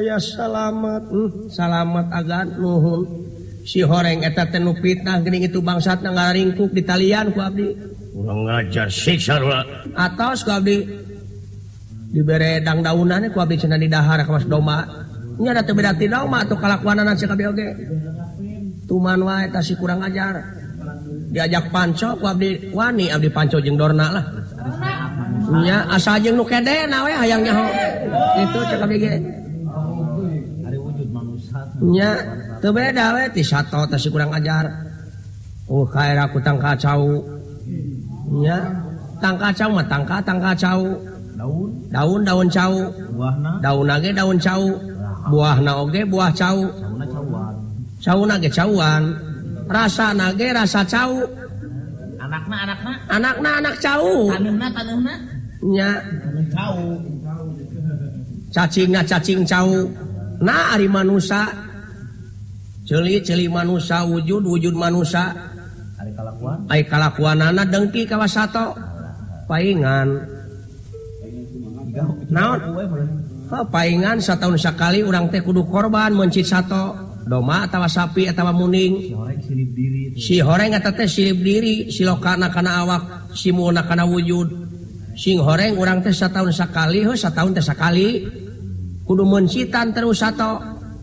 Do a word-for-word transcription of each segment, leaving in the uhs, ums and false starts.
saya selamat hmm, selamat agan nuhun si horeng eta teh nu fitnah geuning itu bangsatna ngaringkuk di talian ku abdi urang ngajar siksa heula atos ku abdi dibere dang daunannya ku abdi cenah di dahar ka mas doma nya da teu beda ti doma atuh kalakuanana cek abdi oge tuman wae eta si kurang ajar diajak panco ku abdi wani abdi panco jeung dorna lah nya asa jeung nu kedena we hayang nyaho itu cek abdi ge ari wujud manusia nya teu beda we ti sato teh si kurang ajar oh kaera ku tang kacau nya tang kacau mah tangka tang kacau daun daun daun cau buahna daunna ge daun cau buahna oge buah cau sauna cauan cauna ge cauan rasana ge rasa cau anakna anakna anakna anak cau taneuhna taneuhna nya cau cacingna cacing cau nah ari manusia ceuli-ceuli manusia wujud wujud manusia ari kalakuan ai kalakuanana dengki ka wasato paingan naon oh, paingan sataun sakali urang teh kudu korban mencit sato doma atawa sapi atawa muning si horeng silip diri si horeng eta teh silip diri silokana kana awak simuna kana wujud sing horeng urang teh sataun sakali heuh sataun teh sakali kudu mencitan terus sato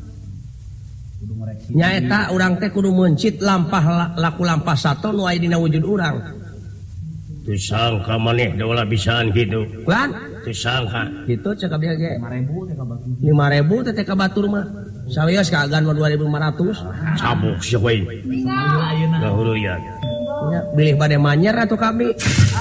nyaeta urang teh kudu mencit lampah laku lampah sato nu aya dina wujud urang teu sangka maneh da ulah bisaan kitu lan teu sangka kitu cek abdi ge lima ribu teh ka batu lima ribu teh teh ka batur mah sawios kagan mah dua ribu lima ratus cabuk sia we sambil ayeuna gahuluyan nya bilih bade manyer atuh kami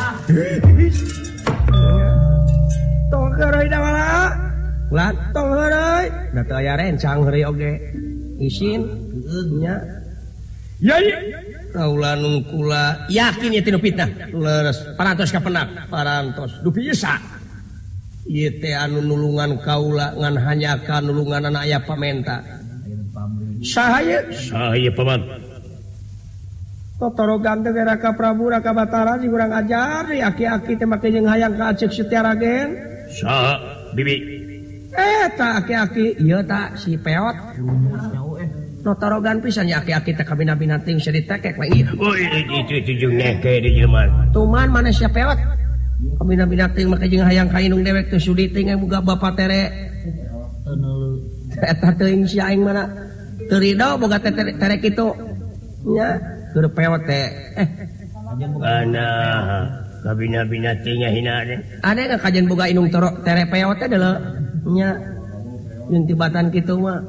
tong heureuy da wala lan tong heureuy da teu aya rencang heureuy oge isin nya yai kaula nu kula yakin ieu teh nu fitnah leres parantos ka penak parantos du bisa ieu teh anu nulungan kaula ngan hanyakan nulunganana aya pamenta saha ieu saha ieu paman totorogan teh Raka Prabu Raka Batara sing urang ajar di aki-aki teh make jeung hayang ka Aceh Setiaragen saha bibi eta aki-aki ieu ta si peot notorogan pisan ya aki-aki teh kabina-bina ting sia ditekek we ieu oh itu itu jeung neke di jelema tuman mana sia peot kabina-bina ting make jeung hayang ka indung dewek teh sudi ting boga bapa tere eta teuing si aing mana teu ridho boga tere kitu nya keur peot teh eh ana kabina-bina tingnya hina teh ada nggak kajian boga indung tere peot teh deuleu nya jeung tibatan kitu mah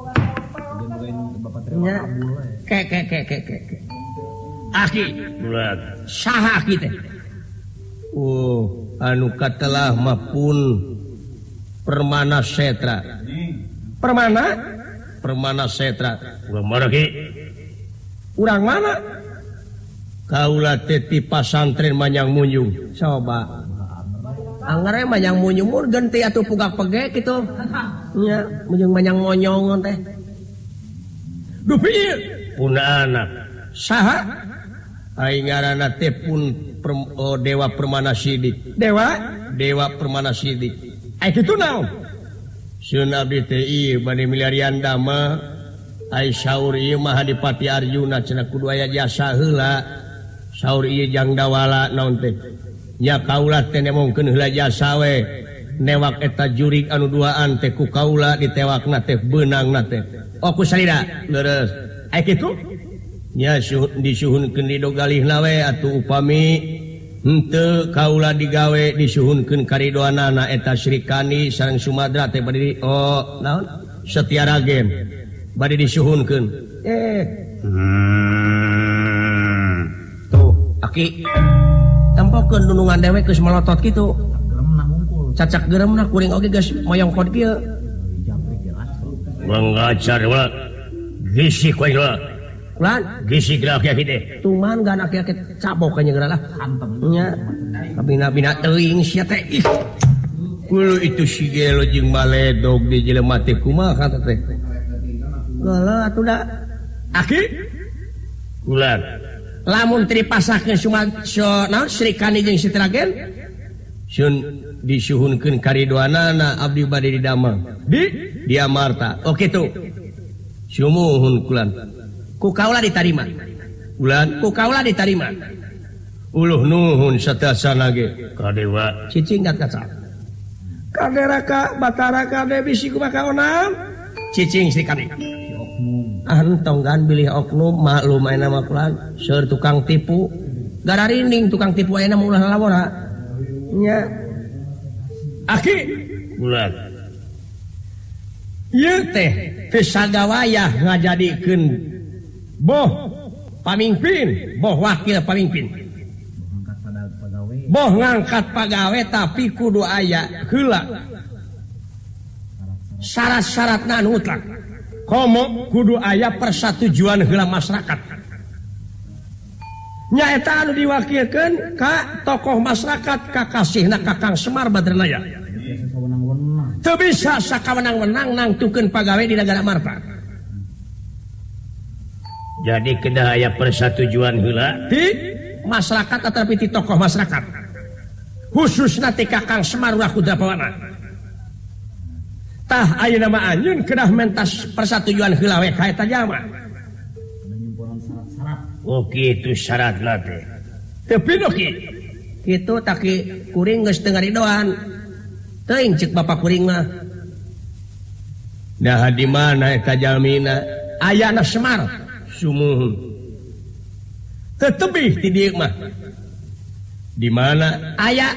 nya ke ke ke ke ke aki bulat saha aki teh oh anu katelah mah pun Permana Setra Permana Permana Setra urang mana ki urang mana kaula teh ti pasantren Manyang Munyung coba angere Manyang Munyung mun ganti atuh pugak pege kitu nya jeung Manyang Monyong teh duh pieu pun anak saha aing ngaranna teh pun per, oh, Dewa Permana Sidik Dewa Dewa Permana Sidik ai kitu naon sieun abdi teh ieu bade milarian dama ai saur ieu mah Adipati Arjuna cenah kudu aya jasa heula saur ieu jang dawala naon teh nya kaula teh nemongkeun heula jasa we newak eta jurig anu duaan teh ku kaula ditewakna teh beunangna teh oh ku salira leres ai kitu nya disuhunkeun di dogalihna we atuh upami henteu kaula digawe disuhunkeun karidoanana eta Srikani sareng Sumadra teh bade oh naon Setiaragen bade disuhunkeun eh hmm. tuh aki tempokeun nunungan dewe geus melotot kitu geremna hungkul cacak geremna kuring oge geus moyong kod kieu urang ngajar wa gisik we lah lan gisik gerak ya kitu tuman gana aki-aki cabok nya geura lah nya kabina-bina teuing sia teh ih kulo itu si gelo jeung maledog di jelema teh kumaha kata teh geuleuh atuh da aki ular lamun tri pasahkeun Sumad so naon Srikani jeung Setiaragen sun disuhunkeun karidoanana abdi bade didamel di dia Marta oke tuh sumuhun kulan ku kaula ditarima ulan ku kaula ditarima uluh nuhun satasana ge kadewa cicing gat kaca kaderaka batara kade bisi kumaka onam cicing si kade Si oknum. antonggan bilih oknum maklum ayeuna mah kulan seur tukang tipu gara rinding tukang tipu ayeuna mah ulah labora nya aki ulah ieu teh teu sagawayah ngajadikeun boh pamimpin boh wakil pamimpin Angkat pada pegawai. boh ngangkat pagawe tapi kudu aya heula syarat-syaratna anu mutlak komo kudu aya persetujuan heula masyarakat nyaeta anu diwakilkeun ka tokoh masyarakat kakasihna Kakang Semar Badranaya Biasa sawenang-wenang. teu bisa sakawenang-wenang nangtukeun pagawe di Nagara Marta jadi kedah aya persetujuan heula di masyarakat ataupun di tokoh masyarakat khususna ti Kakang Semar ulah kudrapawana tah ayeuna mah anjeun kedah mentas persetujuan heula we ka eta jalma Ada nyimpulan syarat-syarat. oh kitu syaratna teh teu pinuh kitu kitu taki kuring geus teu ngaridoan teuing ceuk bapak kuring mah nah di mana eta jalmina ayana Semar sumuhun teu tebih ti dieu mah di mana aya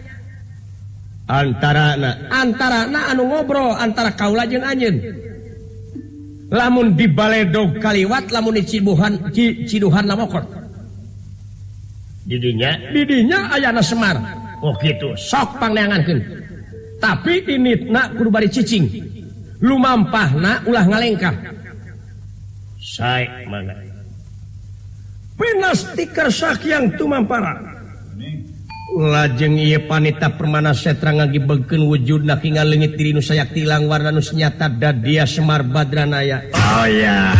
antarana antarana anu ngobrol antara kaula jeung anjeun lamun di baledog kaliwat lamun di cibuhan ci, ciduhan lamokot didinya didinya ayana Semar oh kitu sok pangneangankeun tapi initna kudu bari cicing lumampahna ulah ngalengkah sae mana pinas ti kersak yang tumampara lajeng ieu panita permana setra ngagibegkeun wujudna ki ngaleungit diri nu sayak tilang warna nu nyata dadia Semar Badranaya oh ya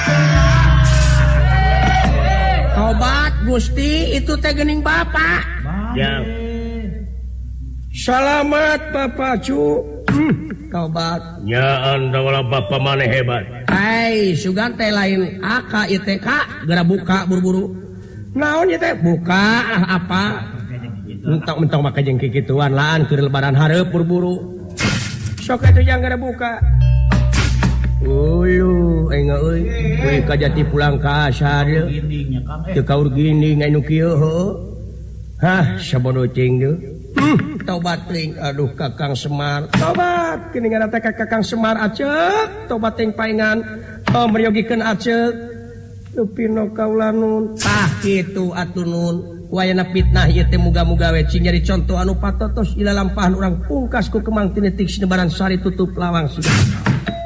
tobat Gusti itu teh geuning Bapak yang selamat Bapak cu hmm, tobat nya anda wala bapa maneh hebat hai sugan teh lain aka ieu teh ka geura buka buru-buru naon ieu teh buka ah apa mentok-mentok maka jeung kikituan laan keur lebaran hareup buru-buru sok atuh jang geura buka ulu enga euy euy kajati pulang ka asar ye Gindingnya Kang eh. teu kaur gini nganu kieu heuh hah sabodo cing deui tobat teuing aduh Kakang Semar tobat geuningan teh ka Kakang Semar aceuk tobat teuing paengan oh meryogikeun aceuk tupino kaula nun tah kitu atuh nun wayana fitnah ieu teh muga-muga we cing nyari contoh anu patotos ila lampahan urang pungkas ku kemang tinetik sinebaran sari tutup lawang sudah